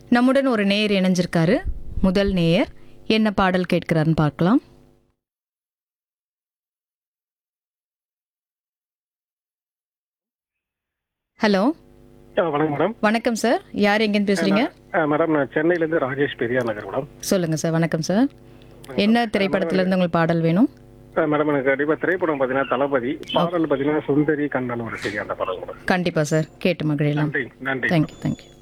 நம்முடன் ஒரு நேயர் இணைஞ்சிருக்காரு. முதல் நேயர் என்ன பாடல் கேட்கிறாருன்னு பார்க்கலாம். ஹலோ, வணக்கம் மேடம். வணக்கம் சார். யார் எங்கேருந்து பேசுறீங்க? மேடம் நான் சென்னையிலேருந்து ராஜேஷ் பெரியார் நகர் மேடம். சொல்லுங்க சார். வணக்கம் சார். என்ன திரைப்படத்துல இருந்து உங்களுக்கு பாடல் வேணும்? மேடம் எனக்கு கண்டிப்பாக திரைப்படம் பார்த்தீங்கன்னா தளபதி, பாடல் பார்த்தீங்கன்னா சுந்தரி கண்ணன் ஒரு சரி அந்த படம் மேடம். கண்டிப்பா சார், கேட்டு மகிழலாம். நன்றி நன்றி. தேங்க்யூ.